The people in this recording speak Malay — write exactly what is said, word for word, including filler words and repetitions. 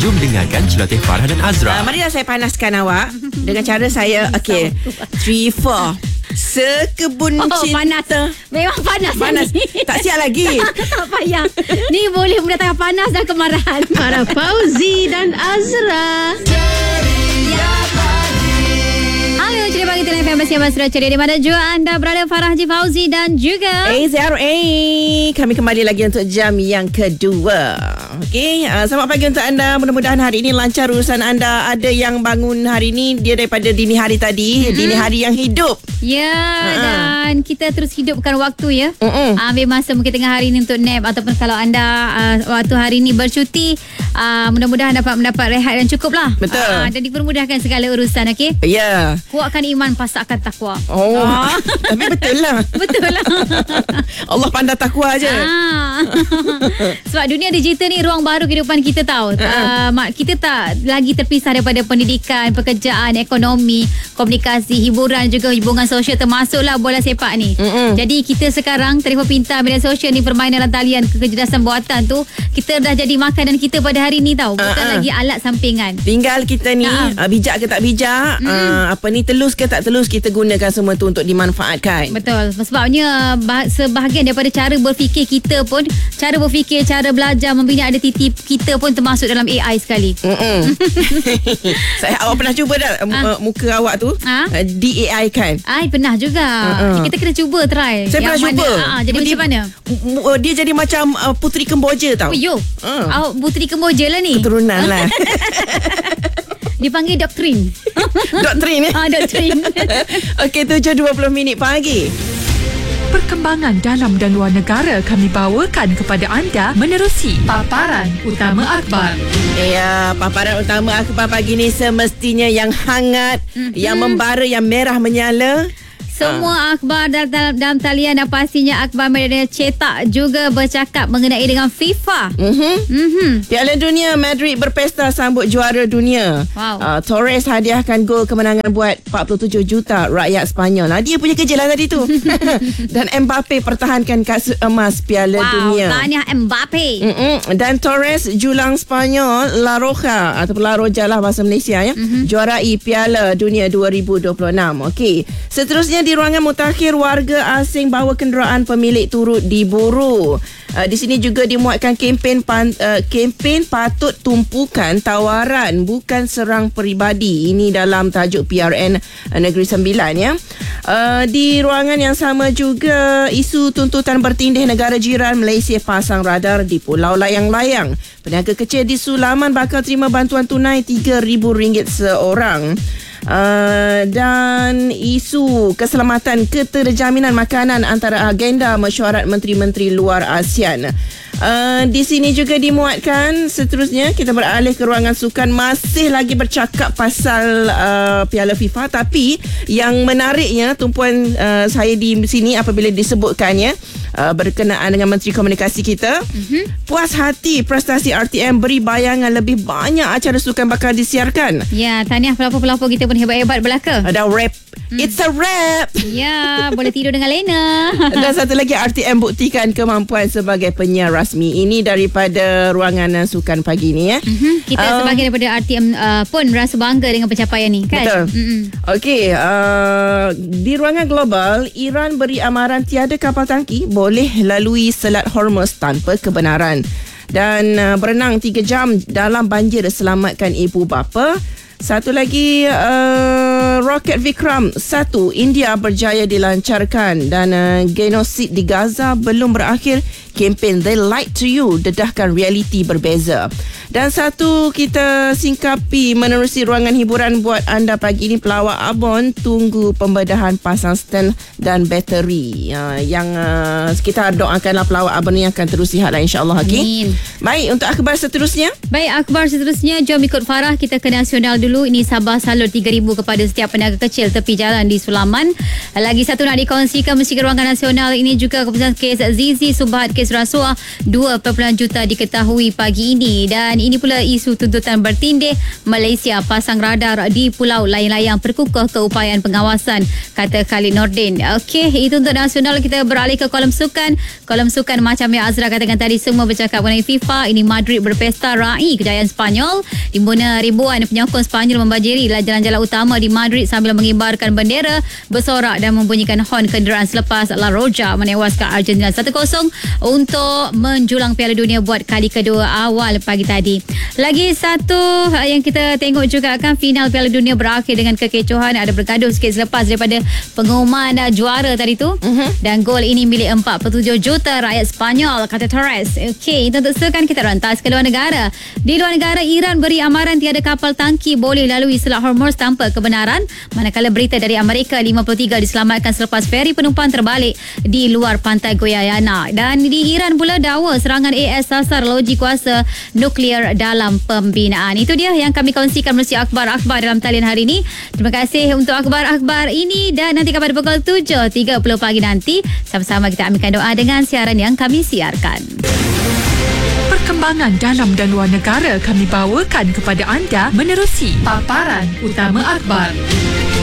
Jom dengarkan celoteh Farah dan Azra. Uh, marilah saya panaskan awak dengan cara saya. Okay, three, four. Sekebun oh, cinta. Panas. Memang panas. Panas. Tak siap lagi. Tak payah. Ni boleh mendatangkan panas dan kemarahan. Farah Fauzi dan Azra. Halo, cerita pagi Telah F M bersama Azra Ceria. Di mana jua anda berada, Farah Haji Fauzi dan juga A Z R A. Kami kembali lagi untuk jam yang kedua. Okey, uh, selamat pagi untuk anda. Mudah-mudahan hari ini lancar urusan anda. Ada yang bangun hari ini dia daripada dini hari tadi, mm-hmm. dini hari yang hidup. Ya, uh-huh. Dan kita terus hidupkan waktu ya. Uh-uh. Ambil masa mungkin tengah hari ini untuk nap, ataupun kalau anda uh, waktu hari ini bercuti, uh, mudah-mudahan dapat mendapat rehat yang cukup lah. Betul. Uh, dan dipermudahkan segala urusan, okey? Ya. Yeah. Kuatkan iman, pasakkan takwa. Oh, ah. Tapi betul lah. Betul lah. Allah pandai takwa je. Ah. Sebab dunia digital ni ruang baru kehidupan kita tahu. Uh-huh. Uh, kita tak lagi terpisah daripada pendidikan, pekerjaan, ekonomi, komunikasi, hiburan, juga hubungan sosial, termasuklah bola sepak ni. Uh-huh. Jadi kita sekarang telefon pintar, media sosial ni, permainan dalam talian, kecerdasan buatan tu kita dah jadi makanan kita pada hari ni tahu. Bukan uh-huh. lagi alat sampingan. Tinggal kita ni uh-huh. uh, bijak ke tak bijak, uh-huh. uh, apa ni telus ke tak telus, kita gunakan semua tu untuk dimanfaatkan. Betul. Sebabnya bah- sebahagian daripada cara berfikir kita pun, cara berfikir, cara belajar, membina identiti kita pun termasuk dalam A I sekali. Saya awak pernah cuba tak uh, muka awak tu uh, di A I kan? I pernah juga. Uh-uh. Kita kena cuba try. Saya pernah mana, cuba. Uh, jadi dia, macam mana? Dia jadi macam uh, Puteri Kemboja tau. Oh yo. Uh. Oh, Puteri Kemboja lah ni. Keturunan lah. Dipanggil doktrin. Doktrin ya? Ah, doktrin. Okey, tujuh dua puluh minit pagi. Perkembangan dalam dan luar negara kami bawakan kepada anda menerusi paparan utama akhbar. Ya, paparan utama akhbar pagi ni semestinya yang hangat, mm-hmm. yang membara, yang merah menyala. Semua akhbar dalam, dalam, dalam talian dan pastinya akhbar media cetak juga bercakap mengenai dengan FIFA. Mm-hmm. Mm-hmm. Piala Dunia, Madrid berpesta sambut juara dunia. Wow. Uh, Torres hadiahkan gol kemenangan buat empat puluh tujuh juta rakyat Sepanyol. Nah, dia punya kerja lah tadi tu. Dan Mbappe pertahankan kasut emas Piala wow, Dunia. Wow, tahniah Mbappe. Mm-mm. Dan Torres julang Spanyol La Roja ataupun La Roja lah bahasa Malaysia ya. Mm-hmm. Juarai Piala Dunia dua ribu dua puluh enam. Okey. Seterusnya di ruangan mutakhir, warga asing bawa kenderaan pemilik turut diburu. Uh, di sini juga dimuatkan kempen pan, uh, kempen patut tumpukan tawaran bukan serang peribadi. Ini dalam tajuk P R N uh, Negeri Sembilan ya. Uh, di ruangan yang sama juga isu tuntutan bertindih negara jiran Malaysia pasang radar di Pulau Layang-Layang. Peniaga kecil di Sulaman bakal terima bantuan tunai tiga ribu ringgit seorang. Uh, dan isu keselamatan keterjaminan makanan antara agenda mesyuarat menteri-menteri luar ASEAN. Uh, di sini juga dimuatkan. Seterusnya kita beralih ke ruangan sukan, masih lagi bercakap pasal uh, Piala FIFA, tapi yang menariknya tumpuan uh, saya di sini apabila disebutkannya uh, berkenaan dengan Menteri Komunikasi kita, mm-hmm. puas hati prestasi R T M, beri bayangan lebih banyak acara sukan bakal disiarkan. Ya, tahniah pelapor-pelapor kita pun hebat-hebat belaka. Ada rap. Hmm. It's a rap. Ya, boleh tidur dengan lena. Dan satu lagi, R T M buktikan kemampuan sebagai penyiar rasmi. Ini daripada ruangan sukan pagi ni ya. Mm-hmm. Kita um, sebagai daripada R T M uh, pun rasa bangga dengan pencapaian ni kan. Betul. Mm-hmm. Okey, uh, di ruangan global, Iran beri amaran tiada kapal tangki boleh lalui Selat Hormuz tanpa kebenaran. Dan uh, berenang tiga jam dalam banjir selamatkan ibu bapa. Satu lagi, uh, roket Vikram satu India berjaya dilancarkan. Dan uh, genosid di Gaza belum berakhir. Kempen They Lied to You dedahkan realiti berbeza. Dan satu kita singkapi menerusi ruangan hiburan buat anda pagi ini, pelawak Abon tunggu pembedahan pasang stand dan bateri. Uh, yang uh, kita doakanlah pelawak Abon ni akan terus sihat lah, insyaAllah. Okay? Amin. Baik, untuk akhbar seterusnya. Baik, akhbar seterusnya jom ikut Farah kita ke nasional dulu. Ini Sabah salur tiga ribu kepada setiap peniaga kecil tepi jalan di Sulaman. Lagi satu nak dikongsikan Mesyuarat Kewangan Nasional ini juga keputusan kes Zizi Subhat kes rasuah dua perpuluhan juta diketahui pagi ini. Dan ini pula isu tuntutan bertindih Malaysia pasang radar di pulau layang-layang perkukuh keupayaan pengawasan, kata Khalid Nordin. Okey, itu untuk nasional. Kita beralih ke kolam sukan. Kolam sukan macam yang Azra katakan tadi, semua bercakap mengenai FIFA. Ini Madrid berpesta raih kejayaan Spanyol di mana ribuan penyokong Spanyol membanjiri jalan-jalan utama di Madrid sambil mengibarkan bendera, bersorak dan membunyikan hon kenderaan selepas La Roja menewaskan Argentina satu kosong untuk menjulang Piala Dunia buat kali kedua awal pagi tadi. Lagi satu yang kita tengok juga kan, final Piala Dunia berakhir dengan kekecohan. Ada bergaduh sikit selepas daripada pengumuman uh, juara tadi tu. Uh-huh. Dan gol ini milik empat puluh tujuh juta rakyat Spanyol, kata Torres. Okey, itu untuk sekan kita rantas ke luar negara. Di luar negara, Iran beri amaran tiada kapal tangki boleh lalui Selat Hormuz tanpa kebenaran, manakala berita dari Amerika lima puluh tiga diselamatkan selepas feri penumpang terbalik di luar pantai Guyana. Dan di Iran pula, dakwa serangan A S sasar loji kuasa nuklear dalam pembinaan. Itu dia yang kami kongsikan melalui akhbar-akhbar dalam talian hari ini. Terima kasih untuk akhbar-akhbar ini, dan nanti pada pukul tujuh tiga puluh pagi nanti sama-sama kita ambilkan doa dengan siaran yang kami siarkan. Perkembangan dalam dan luar negara kami bawakan kepada anda menerusi paparan utama akhbar.